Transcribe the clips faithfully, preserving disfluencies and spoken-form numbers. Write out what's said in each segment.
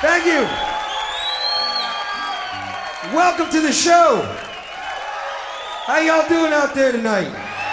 Thank you. Welcome to the show. How y'all doing out there tonight?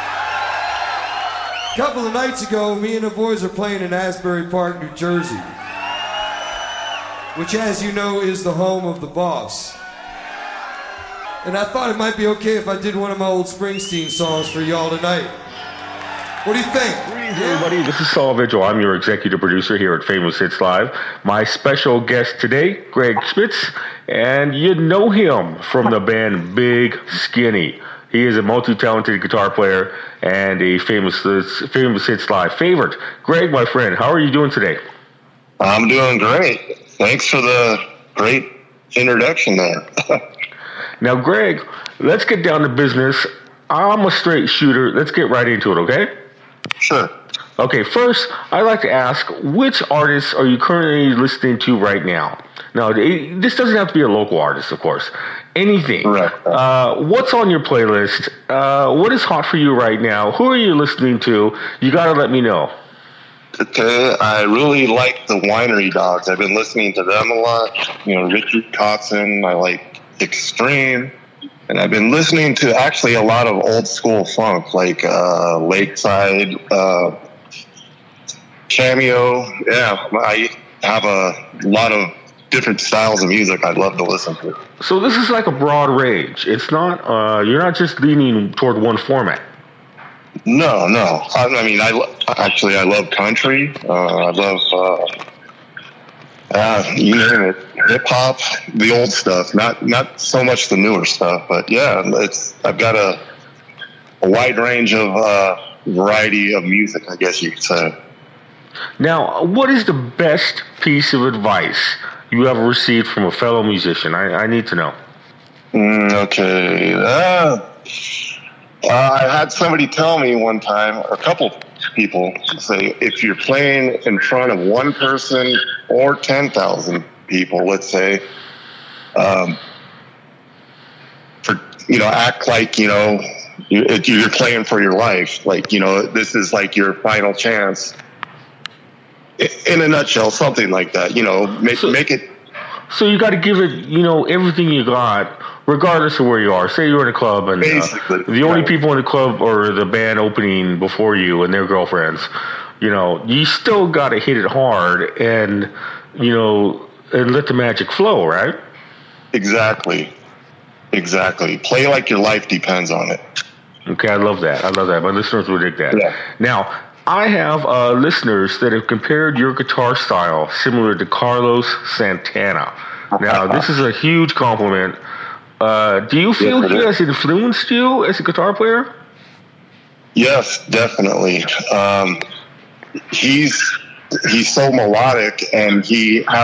A couple of nights ago, me and the boys are playing in Asbury Park, New Jersey, which, as you know, is the home of the Boss. And I thought it might be okay if I did one of my old Springsteen songs for y'all tonight. What do you think? Greetings, everybody. This is Saul Vigil. I'm your executive producer here at Famous Hits Live. My special guest today, Greg Spitz, and you know him from the band Big Skinny. He is a multi-talented guitar player and a famous Famous Hits Live favorite. Greg, my friend, how are you doing today? I'm doing great. Thanks for the great introduction there. Now, Greg, let's get down to business. I'm a straight shooter. Let's get right into it, okay? Sure. Okay, first, I'd like to ask, which artists are you currently listening to right now? Now, it, this doesn't have to be a local artist, of course. Anything. Right. Uh, what's on your playlist? Uh, what is hot for you right now? Who are you listening to? You got to let me know. Okay, I really like the Winery Dogs. I've been listening to them a lot. You know, Richard Kotzen. I like Extreme. And I've been listening to actually a lot of old school funk, like uh, Lakeside, uh, Cameo. Yeah, I have a lot of different styles of music I'd love to listen to. So this is like a broad range. It's not, uh, you're not just leaning toward one format. No, no. I, I mean, I lo- actually I love country. Uh, I love uh, uh, you name it, hip hop, the old stuff. Not not so much the newer stuff, but yeah, it's I've got a a wide range of uh, variety of music, I guess you could say. Now, what is the best piece of advice you ever received from a fellow musician? I, I need to know. Mm, okay. Uh, uh, I had somebody tell me one time, or a couple people say, if you're playing in front of one person or ten thousand people, let's say, um, for, you know, act like, you know, you, you're playing for your life. Like, you know, this is like your final chance. In a nutshell, something like that, you know, make, so, make it. So you got to give it, you know, everything you got, regardless of where you are. Say you're in a club and uh, the only people in the club are the band opening before you and their girlfriends. You know, you still got to hit it hard and, you know, and let the magic flow, right? Exactly. Exactly. Play like your life depends on it. Okay, I love that. I love that. My listeners will dig that. Yeah. Now, I have uh, listeners that have compared your guitar style similar to Carlos Santana. Now, this is a huge compliment. Uh, do you feel yes, he has influenced you as a guitar player? Yes, definitely. Um, he's he's so melodic, and he has